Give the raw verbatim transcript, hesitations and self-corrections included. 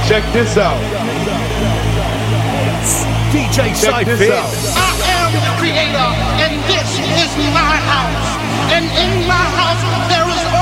Check this out. D J Check this Cypher. out. I am the